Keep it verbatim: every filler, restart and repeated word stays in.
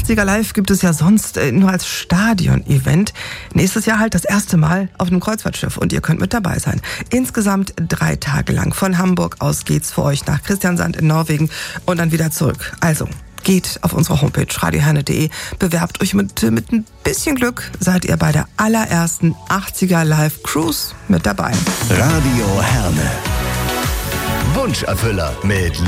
achtziger Live gibt es ja sonst äh, nur als Stadion-Event. Nächstes Jahr halt das erste Mal auf einem Kreuzfahrtschiff und ihr könnt mit dabei sein. Insgesamt drei Tage lang. Von Hamburg aus geht's für euch nach Kristiansand in Norwegen und dann wieder zurück. Also geht auf unsere Homepage radio herne punkt de, bewerbt euch mit, mit ein bisschen Glück, seid ihr bei der allerersten achtziger Live Cruise mit dabei. Radio Herne. Wunscherfüller mit